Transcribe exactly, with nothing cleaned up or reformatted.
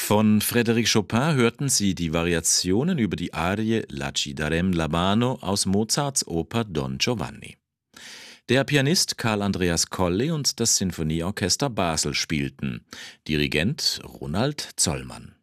Von Frédéric Chopin hörten Sie die Variationen über die Arie La ci darem la mano aus Mozarts Oper Don Giovanni. Der Pianist Karl Andreas Colli und das Sinfonieorchester Basel spielten. Dirigent Ronald Zollmann.